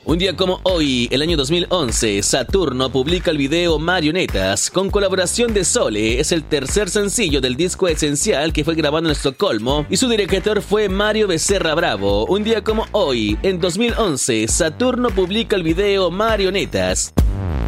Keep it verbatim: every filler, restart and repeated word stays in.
Un día como hoy, el año dos mil once, Saturno publica el video Marionetas con colaboración de Sole. Es el tercer sencillo del disco Esencial que fue grabado en Estocolmo y su director fue Mario Becerra Bravo. Un día como hoy, en dos mil once, Saturno publica el video Marionetas.